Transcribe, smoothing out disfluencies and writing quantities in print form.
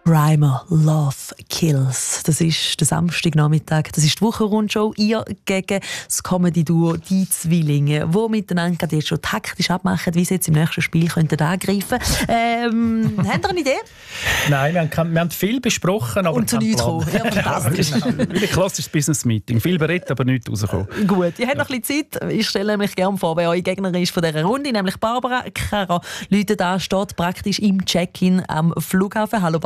Reimer, Love Kills. Das ist der Samstagnachmittag, das ist die Wochenrundshow. Ihr gegen das Comedy-Duo «Die Zwillinge», die miteinander jetzt schon taktisch abmachen, wie sie jetzt im nächsten Spiel könnten angreifen könnten. Habt ihr eine Idee? Nein, wir haben viel besprochen, aber und zu nichts gekommen. Ja, fantastisch. Wie ein klassisches Business-Meeting. Viel berät, aber nichts rausgekommen. Gut, ihr habt noch ein bisschen Zeit. Ich stelle mich gerne vor, wer eure Gegnerin ist von dieser Runde, nämlich Barbara Kara. Leute da steht praktisch im Check-in am Flughafen. Hallo